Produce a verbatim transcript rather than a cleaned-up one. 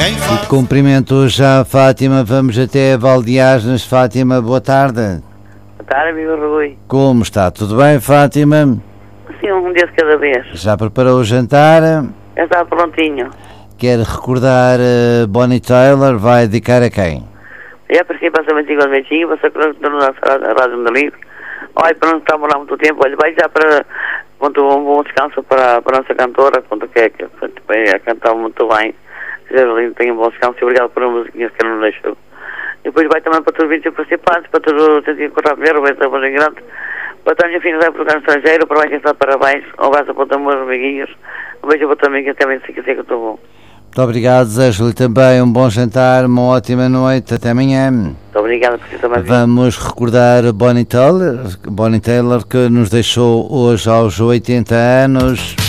E cumprimento já a Fátima, vamos até Valdeasnas. Fátima, boa tarde. Boa tarde, amigo Rui. Como está? Tudo bem, Fátima? Sim, um dia de cada vez. Já preparou o jantar? Já está prontinho. Quer recordar uh, Bonnie Tyler? Vai dedicar a quem? Já apareci para ser igual beijinho, você pronto na Rádio do Livro. Olha, para não estarmos lá muito tempo, olha, vai já para quanto um bom descanso para, para a nossa cantora, quanto que é que é cantar muito bem. Geralmente tem um bom descanso e obrigado por uma musiquinha que não deixou. Depois vai também para todos os vídeos participantes, para todos os que correr primeiro, vai estar bem grande. Para toda a minha filha vai para o lugar estrangeiro, para quem está parabéns, um abraço para todos os meus amiguinhos, um beijo para todos os amiguinhos, também sei que sei que eu estou bom. Muito obrigado, desejo-lhe também um bom jantar, uma ótima noite, até amanhã. Muito obrigado por isso também. Vamos recordar Bonnie Tyler, Bonnie Tyler, que nos deixou hoje aos oitenta anos.